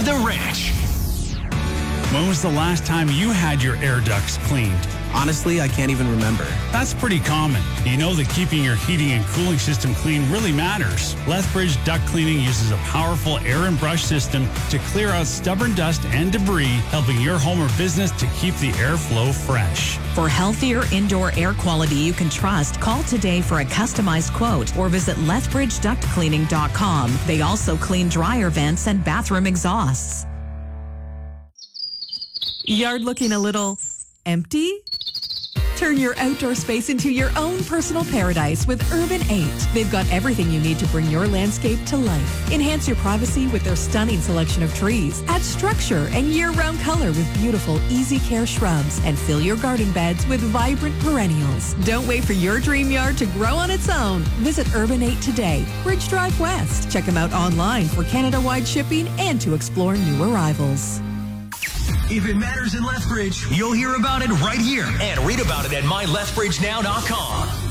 The Ranch. When was the last time you had your air ducts cleaned? Honestly, I can't even remember. That's pretty common. You know that keeping your heating and cooling system clean really matters. Lethbridge Duct Cleaning uses a powerful air and brush system to clear out stubborn dust and debris, helping your home or business to keep the airflow fresh. For healthier indoor air quality you can trust, call today for a customized quote or visit lethbridgeductcleaning.com. They also clean dryer vents and bathroom exhausts. Yard looking a little empty? Turn your outdoor space into your own personal paradise with Urban 8. They've got everything you need to bring your landscape to life. Enhance your privacy with their stunning selection of trees. Add structure and year-round color with beautiful, easy care shrubs. And fill your garden beds with vibrant perennials. Don't wait for your dream yard to grow on its own. Visit Urban 8 today, Bridge Drive West. Check them out online for Canada-wide shipping and to explore new arrivals. If it matters in Lethbridge, you'll hear about it right here and read about it at mylethbridgenow.com.